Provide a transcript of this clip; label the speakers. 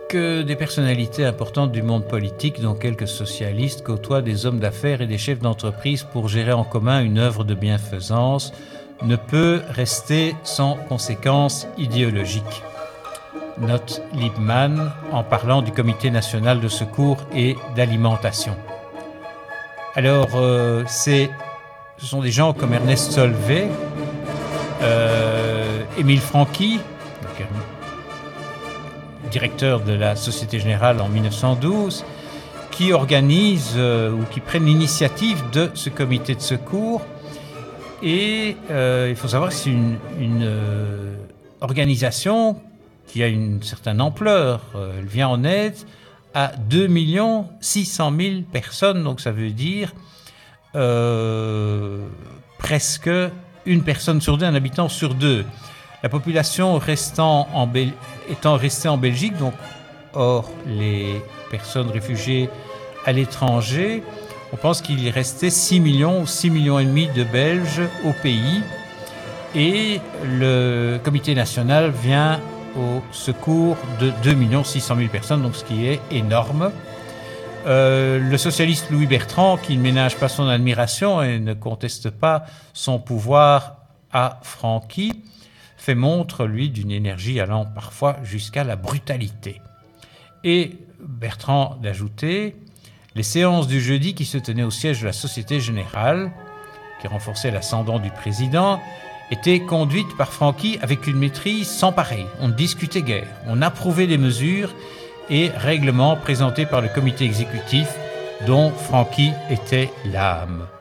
Speaker 1: que des personnalités importantes du monde politique, dont quelques socialistes, côtoient des hommes d'affaires et des chefs d'entreprise pour gérer en commun une œuvre de bienfaisance, ne peut rester sans conséquences idéologiques. Note Liebman en parlant du Comité national de secours et d'alimentation. Alors, ce sont des gens comme Ernest Solvay, Émile Francqui, directeur de la Société Générale en 1912, qui organisent ou qui prennent l'initiative de ce comité de secours. Et il faut savoir que c'est une organisation qui a une certaine ampleur. Elle vient en aide à 2 600 000 personnes, donc ça veut dire presque une personne sur deux, un habitant sur deux. La population étant restée en Belgique, donc hors les personnes réfugiées à l'étranger, on pense qu'il y restait 6 millions ou 6 millions et demi de Belges au pays. Et le comité national vient au secours de 2 600 000 personnes, donc ce qui est énorme. Le socialiste Louis Bertrand, qui ne ménage pas son admiration et ne conteste pas son pouvoir à Francqui, fait montre, lui, d'une énergie allant parfois jusqu'à la brutalité. Et Bertrand d'ajouter, les séances du jeudi qui se tenaient au siège de la Société Générale, qui renforçait l'ascendant du président, étaient conduites par Francqui avec une maîtrise sans pareil. On ne discutait guère, on approuvait les mesures et règlements présentés par le comité exécutif dont Francqui était l'âme.